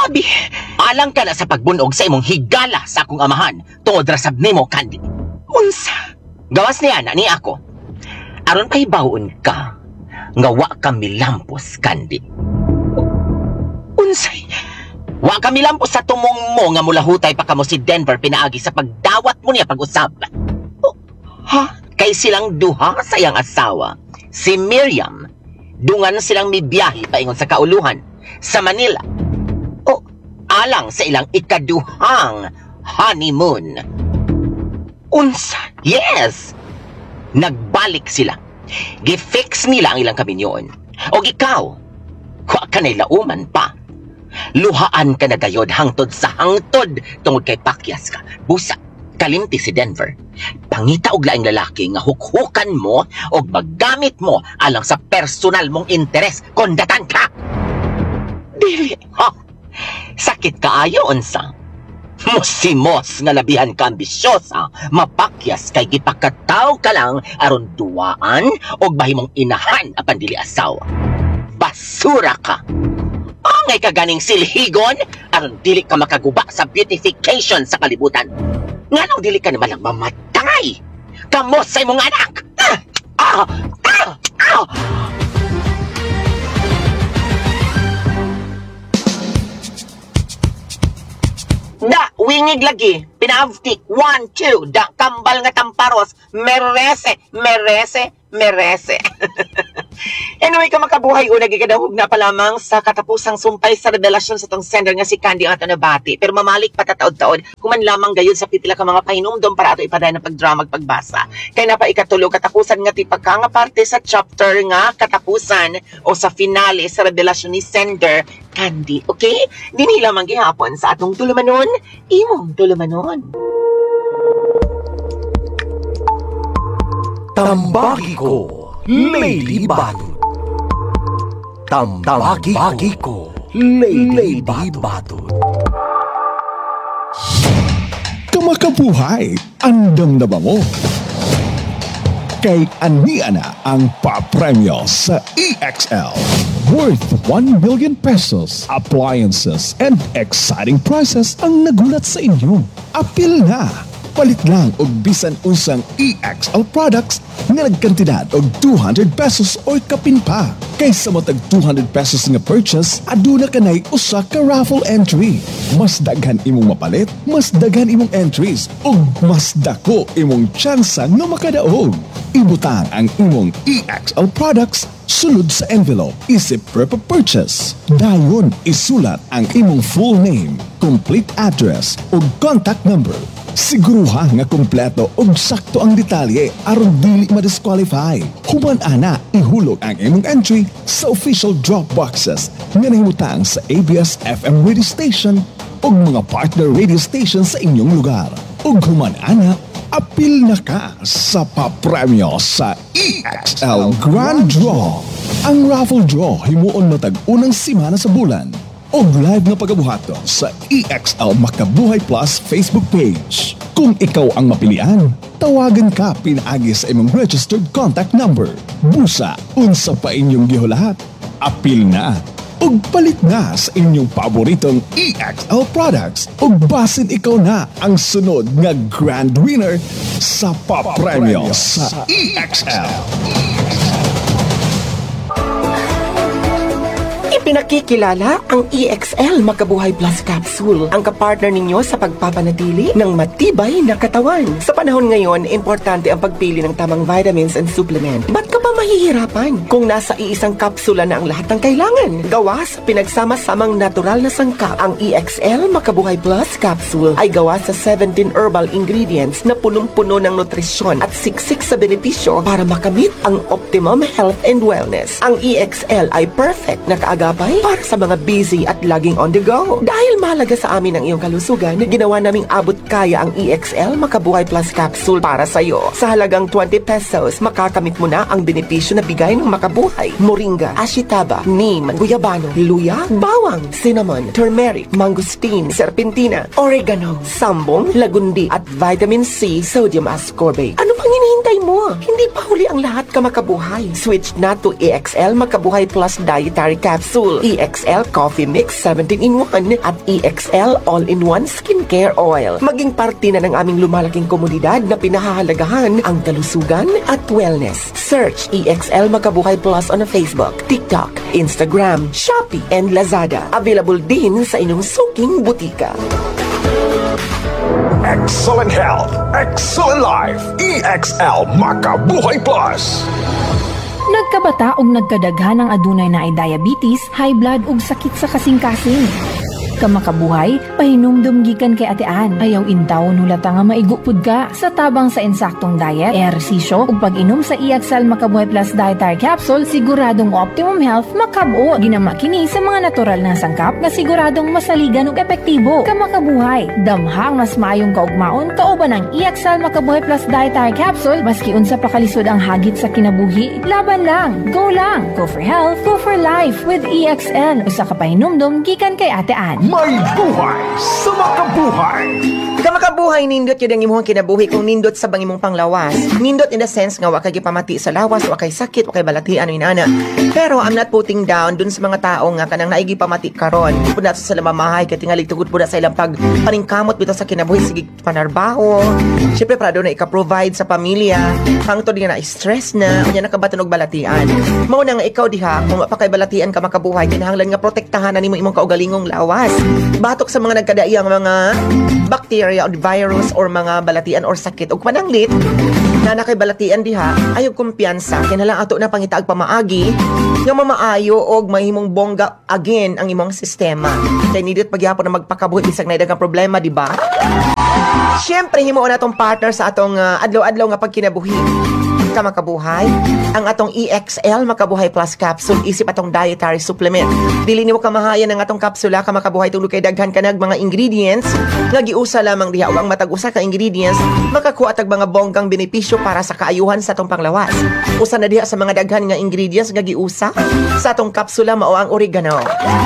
Abi, Alang ka na sa pagbunog sa imong higala sa akong amahan tungod rasab nimo, Candy. unsa? Gawas niya na ni ako. Aron pa'y bawon ka, nga wa ka milampos, Candy. Unsay? Wa ka milampos sa tumong mo nga mulahutay pa kamo si Denver pinaagi sa pagdawat mo niya pag-usab. Ha? Kay silang duha sa iyang asawa, si Miriam, dungan silang mibiyahe paingon sa kauluhan sa Manila. O alang sa ilang ikaduhang honeymoon. Unsa? Yes! Nagbalik sila. Gifix nila ang ilang kaminyoon. O ikaw, wa ka na'y lauman pa. Luhaan ka na gayod hangtod sa hangtod tungod kay pakyas ka. Busa, kalimti si Denver. Pangita og laing lalaki nga hukhukan mo o magamit mo alang sa personal mong interes. Kondatan ka! Dili. Ha? Sakit kaayo, unsa? Musimos nga labihan ka ambisyosa, mapakyas kay gipakataw ka lang aron duwaan og bahimong inahan apan dili asawa. Basura ka! Angay ka ganing silhigon aron dili ka makaguba sa beautification sa kalibutan. Nganong dili ka naman lang mamatay? Kamo sa imong anak! Da, wingig lagi. Pinavtik. 1, 2. Da, kambal nga tamparos. Merese. Anyway, ka makabuhay unag ikadahog na pa lamang sa katapusang sumpay sa revelasyon sa tong sender nga si Candy ang nabati. Pero mamalik patataod-taod, kuman lamang gayon sa pitila ka mga pahinumdom para ato ipaday na pagdrama pagbasa. Kaya na pa ikatulog katapusan nga ti pagka nga parte sa chapter nga katapusan o sa finale sa revelasyon ni sender Candy. Okay? Dini lamang gihapon sa atong tulumanon, imong tulumanon. Tambagi ko, Lady Batot. Tambagi ko, Lady Batot. Kamakabuhay, andam na ba mo? Kay ania na ang papremyo sa EXL. Worth 1 million pesos, appliances, and exciting prizes ang nagulat sa inyo. Apil na! Palit lang og bisan unsang EXL products nga nagkantidad og 200 pesos or kapin pa. Kaysa matag 200 pesos nga purchase, aduna kanay usa ka raffle entry. Mas daghan imong mapalit, mas daghan imong entries, ug mas dako imong tsansa nga makadaog. Ibutang ang imong EXL products sulod sa envelope isip per purchase. Dayon isulat ang imong full name, complete address ug contact number. Siguruha nga kumpleto ug sakto ang detalye aron dili ma-disqualify. Human ana ihulog ang imong entry sa official drop boxes nga nahimutang sa ABS-FM radio station ug mga partner radio station sa inyong lugar. Ug human ana apil na ka sa papremyo sa EXL Grand Draw. Ang raffle draw himuon matag unang simana sa bulan. O live na pagabuhato sa EXL Makabuhay Plus Facebook page. Kung ikaw ang mapilian, tawagan ka pinaagi sa imong registered contact number. Busa, unsa pa inyong gihulahat. Apil na! Ug palit na sa inyong paboritong EXL products. Ug basin ikaw na ang sunod nga grand winner sa papremyo sa EXL. Pinakikilala ang EXL Makabuhay Plus Capsule, ang kapartner ninyo sa pagpapanatili ng matibay na katawan. Sa panahon ngayon, importante ang pagpili ng tamang vitamins and supplement. Ba't ka pa mahihirapan kung nasa iisang kapsula na ang lahat ng kailangan? Gawa sa pinagsama-samang natural na sangkap, ang EXL Makabuhay Plus Capsule ay gawa sa 17 herbal ingredients na punong-puno ng nutrisyon at siksik sa benepisyo para makamit ang optimum health and wellness. Ang EXL ay perfect na kaagapay para sa mga busy at laging on the go. Dahil mahalaga sa amin ang iyong kalusugan, ginawa naming abot kaya ang EXL Makabuhay Plus Capsule para sa iyo. Sa halagang 20 pesos, makakamit mo na ang benepisyo na bigay ng Makabuhay. Moringa, ashitaba, neem, guyabano, luya, bawang, cinnamon, turmeric, mangosteen, serpentina, oregano, sambong, lagundi, at vitamin C, sodium ascorbate. Ano pang hinihintay mo? Hindi pa huli ang lahat ka Makabuhay. Switch na to EXL Makabuhay Plus Dietary Capsule Capsule, EXL Coffee Mix 17-in-1 at EXL All-in-1 Skincare Oil. Maging parte na ng aming lumalaking komunidad na pinahahalagahan ang kalusugan at wellness. Search EXL Makabuhay Plus on Facebook, TikTok, Instagram, Shopee, and Lazada. Available din sa inyong suking butika. Excellent health, excellent life. EXL Makabuhay Plus. Nagkabata og nagkadaghan ang adunay na ay diabetes, high blood ug sakit sa kasing-kasing. Kamakabuhay, pahinumdum gikan kay Ate Ann. Ayaw intaw nulata nga maigupod ka sa tabang sa insaktong diet, ehersisyo ug pag-inom sa EXL Makabuhay Plus Dietary Capsule, siguradong optimum health makabuo. Ginama kini sa mga natural na sangkap nga siguradong masaligan ug epektibo. Kamakabuhay, damhang mas maayong kaugmaon kauban ang EXL Makabuhay Plus Dietary Capsule. Maski unsa pa kalisod ang hagit sa kinabuhi, laban lang, go lang. Go for health, go for life with EXL. Usa ka pahinumdum gikan kay Ate Ann. May buhay sa makabuhay. Kamakabuhay nindot yun ang imong kinabuhi kung nindot sa bang imong panglawas. Nindot in the sense nga wa kay pamati sa lawas, wa kay sakit, wa kay balatian inana. Pero I'm not putting down dun sa mga tao nga kanang naigi pamati karon. Pud nato sa mamahay kay tingali tugod pud sa ilang paningkamot bitaw sa kinabuhi sige panarbaho. Syempre para do na ika-provide sa pamilya. Hangtod nga na stress na, unya nakabatan og balatian. Mao na nga ikaw diha kung pa kay balatian ka makabuhay kinahanglan nga protektahan na nimo imong kaugalingong lawas. Batok sa mga nagkadaiyang mga bacteria o virus or mga balatian or sakit o pananglit na nakay balatian diha ayog kumpiyansa kinahanglan ato na pangitaag pamaagi nga mamaayo og mahimong bongga again ang imong sistema kay nidot pagyapon na magpakabuhi bisag na daghang problema di ba? Siyempre himuon natong partner sa atong adlaw-adlaw nga pagkinabuhi kamakabuhay ang atong EXL Makabuhay Plus Capsule isip atong dietary supplement. Dili nimo kamahayan ang atong kapsula kamakabuhay tungod kay daghan kanag mga ingredients nga giusa lamang diha ug ang matag usa ka ingredients makakuha tag mga bonggang benepisyo para sa kaayuhan sa atong panglawas. Usa na diha sa mga daghan nga ingredients nga giusa sa atong kapsula mao ang oregano.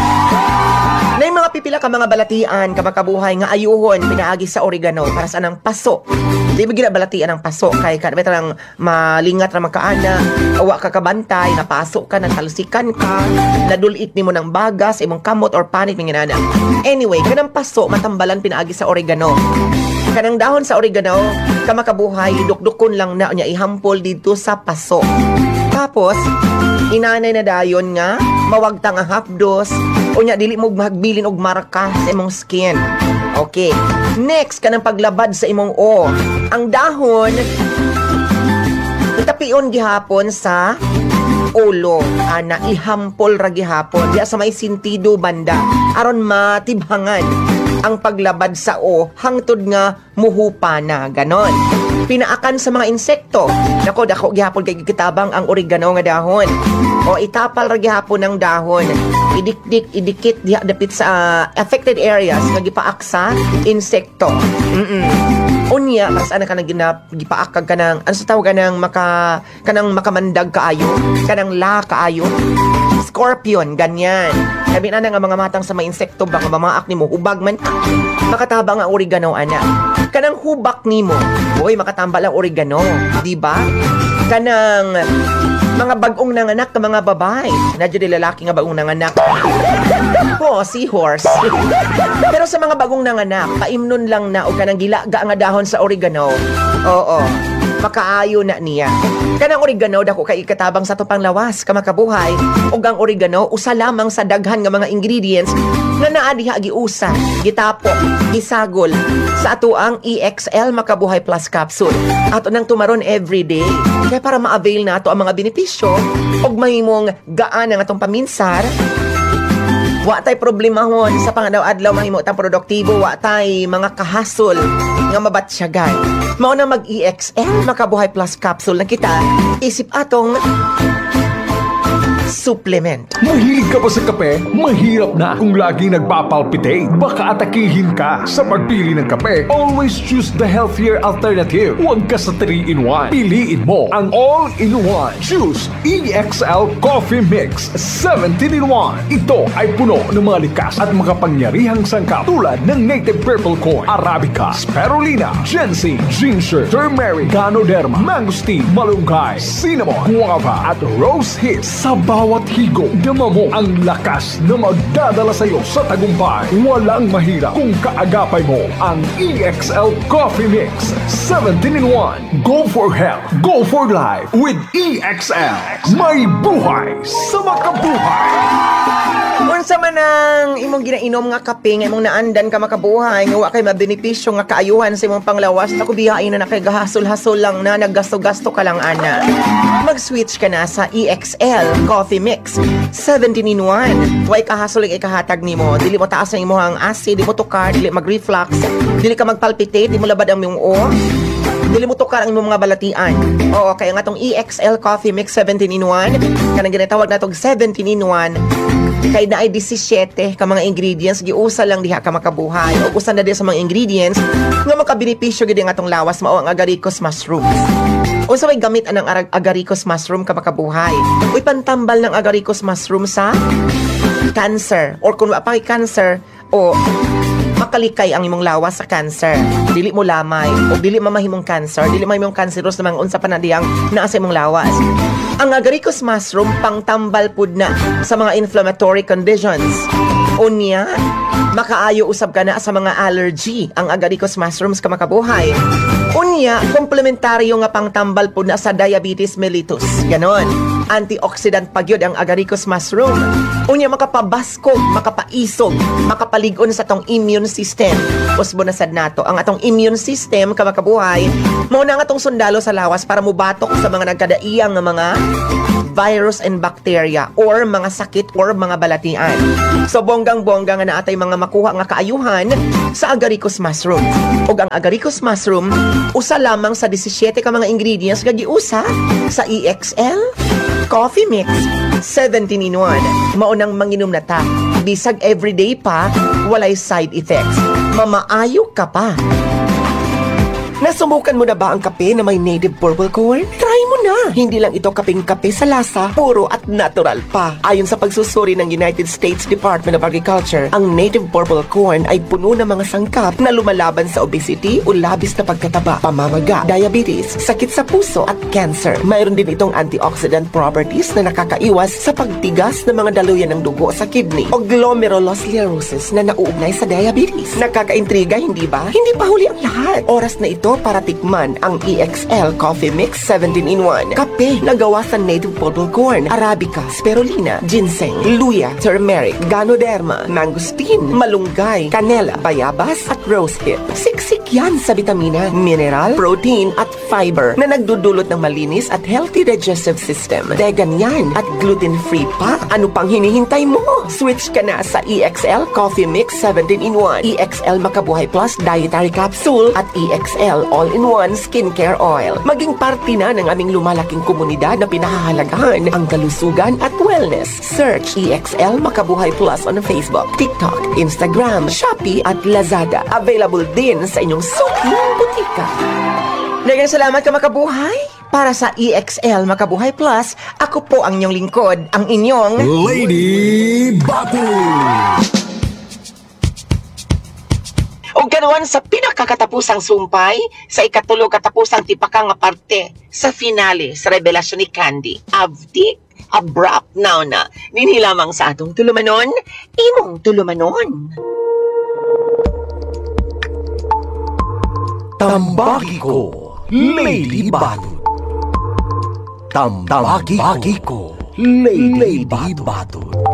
Nay mga pipila ka mga balatian kamakabuhay nga ayuhon pinaagi sa oregano para sa anang paso. Di ba balatian ang paso kay kadto lang malingat ra makaana, awa ka kabantay, napasok ka, natalsikan ka, nadulit nimo ng bagas, imong kamot or panit ning inana. Anyway, kanang paso matambalan pinaagi sa oregano. Kanang dahon sa oregano kamakabuhay dukdukon lang na nya ihampol dito sa paso. Tapos inanay na dayon nga mawagta nga hapdos unya dili mo maghbilin og marka sa imong skin. Okay. Next kanang paglabad sa imong ang dahon itapion gihapon sa ulo ana ihampol ra gihapon diya sa may sentido banda aron matibhangan ang paglabad sa hangtod nga muhupa na ganon. Pinaakan sa mga insekto. Nako dako gihapon kay kitabang ang oregano nga dahon. O itapal ra gihapon ang dahon. Idikit diha dapit sa affected areas nga gipaak sa insekto. Unya mas ana kanang gipaak kag kanang ano sa tawag kanang makamandag kaayo, kanang kaayo. Scorpion ganyan. Sabi na nga mga matang sa mga insekto baka mamaak nimo hubag man makatabang ang oregano ana. Kanang hubak nimo, boy makatambal ang oregano, di ba? Kanang mga bagong nanganak na mga babae, nadyo di lalaki nga bagong nanganak. Seahorse. Pero sa mga bagong nanganak, paimnon lang na o kanang gilaga nga dahon sa oregano. Oo. Makaayo na niya. Kanang oregano dako kay ikatabang sa tupang lawas kamakabuhay ug ang oregano usa lamang sa daghan nga mga ingredients nga naa diha giusa, gitapok, gisagol sa ato ang EXL Makabuhay Plus Capsule. Ato nang tumaron everyday kay para ma-avail nato ang mga benepisyo ug mahimong gaan ang atong paminsar. Wa tay problemahon sa pangadaw-adlaw mahimo tang produktibo, wa tay mga kahasol nga mabatsyagan. Mao na mag-EXL Makabuhay Plus Capsule na kita isip atong supplement. Mahilig ka ba sa kape? Mahirap na kung laging nagpapalpitate. Baka atakihin ka sa pagpili ng kape. Always choose the healthier alternative. Huwag ka sa 3-in-1. Piliin mo ang all-in-one. Choose EXL Coffee Mix 17-in-1. Ito ay puno ng mga likas at makapangyarihang sangkap tulad ng native purple corn, arabica, spirulina, ginseng, ginger, turmeric, ganoderma, mangosteen, malunggay, cinnamon, guava at rose hips. Sabay bawat higop, dama mo ang lakas na magdadala sa'yo sa tagumpay. Walang mahirap kung kaagapay mo ang EXL Coffee Mix 17-in-1. Go for health, go for life with EXL. May buhay sa makabuhay. Unsa man ang imong ginainom nga kape nga imong naandan ka makabuhay nga wa kay mabenepisyo nga kaayuhan sa imong panglawas, ako biyain na nakagahasol-hasol lang na naggasto-gasto ka lang ana. Mag-switch ka na sa EXL Coffee Mix 17-in-1. Way kahasol ang ikahatag nimo. Dili mo taas ang imong acid, dili mo tukar, dili mag-reflux, dili ka magpalpitate, dili mo labad ang imong dili mo tukar ang imong mga balatian. Oo, kaya nga tong EXL Coffee Mix 17-in-1, kanang ginatawag na tong 17-in-1, kay na ay 17 ka mga ingredients, giusa lang diha ka makabuhay. O usa na din sa mga ingredients nga makabenepisyo gid nga tong lawas mao ang agaricus mushrooms. O sa way gamit anang agaricus mushroom ka makabuhay. Uy pantambal ng agaricus mushroom sa cancer, or kung wa pa kay cancer, o makalikay ang imong lawas sa cancer. Dili mo lamay o dili mamahimong cancer, dili mahimong cancerous na mga unsa pa na diyang naa sa imong lawas. Ang agaricus mushroom pangtambal pud na sa mga inflammatory conditions. Unya, makaayo usab ka na sa mga allergy ang agaricus mushrooms ka makabuhay. Unya, komplementaryo nga pangtambal pud na sa diabetes mellitus. Ganon. Antioxidant pa gyud ang agaricus mushroom. Unya, makapabaskog, makapaisog, makapaligon sa tong immune system. Usbo na sad nato ang atong immune system ka makabuhay. Mao na nga tong sundalo sa lawas para mubatok sa mga nagkadaiyang nga mga virus and bacteria or mga sakit or mga balatian. So bonggang-bongga nga naatay mga makuha nga kaayuhan sa agaricus mushroom. Ug ang agaricus mushroom usa lamang sa 17 ka mga ingredients nga giusa sa EXL Coffee Mix 17-in-1. Maunang manginom na ta. Bisag everyday pa, walay side effects. Mamaayo ka pa. Nasubukan mo na ba ang kape na may native purple corn? Try mo na! Hindi lang ito kapeng kape sa lasa, puro at natural pa. Ayon sa pagsusuri ng United States Department of Agriculture, ang native purple corn ay puno ng mga sangkap na lumalaban sa obesity o labis na pagkataba, pamamaga, diabetes, sakit sa puso at cancer. Mayroon din itong antioxidant properties na nakakaiwas sa pagtigas ng mga daluyan ng dugo sa kidney o glomerulosclerosis na nauugnay sa diabetes. Nakakaintriga, hindi ba? Hindi pa huli ang lahat. Oras na ito para tikman ang EXL Coffee Mix 17-in-1. Kape na gawa sa native purple corn, arabica, spirulina, ginseng, luya, turmeric, ganoderma, mangosteen, malunggay, canela, bayabas at rosehip. Siksik yan sa vitamina, mineral, protein at fiber na nagdudulot ng malinis at healthy digestive system. Vegan yan at gluten-free pa. Ano pang hinihintay mo? Switch ka na sa EXL Coffee Mix 17-in-1, EXL Makabuhay Plus Dietary Capsule at EXL All-in-One Skincare Oil. Maging parte na ng aming lumalaking komunidad na pinahahalagahan ang kalusugan at wellness. Search EXL Makabuhay Plus on Facebook, TikTok, Instagram, Shopee at Lazada. Available din sa inyong suking butika. Daghang salamat ka makabuhay. Para sa EXL Makabuhay Plus, ako po ang inyong lingkod, ang inyong Lady Batu. ug kanuan sa pinakakatapusang sumpay sa ikatulog katapusang tipakang nga parte sa finale sa revelasyon ni Candy. Abdi, abrupt now na. Nini lamang sa atong tulumanon, imong tulumanon. Tambagi ko, Lady Batu. Tambagi ko, Lady Batu.